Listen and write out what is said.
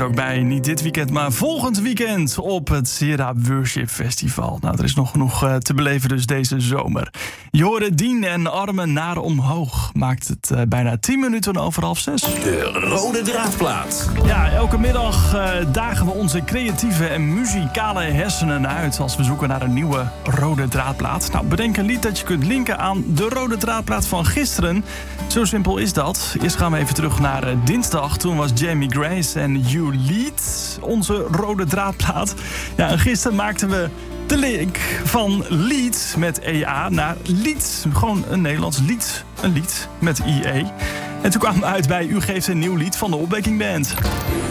er ook bij. Niet dit weekend, maar volgend weekend op het Sierra Worship Festival. Nou, er is nog genoeg te beleven dus deze zomer. Je hoorde Dien en Armen naar omhoog. Maakt het bijna 10 minuten over 5:30. De Rode Draadplaat. Ja, elke middag dagen we onze creatieve en muzikale hersenen uit als we zoeken naar een nieuwe rode draadplaat. Nou, bedenk een lied dat je kunt linken aan de rode draadplaat van gisteren. Zo simpel is dat. Eerst gaan we even terug naar dinsdag. Toen was Jamie Grace en You Lead onze rode draadplaat. Ja, en gisteren maakten we de link van lied met EA naar lied. Gewoon een Nederlands lied. Een lied met IE. En toen kwamen we uit bij U geeft een nieuw lied van de Opwekking Band.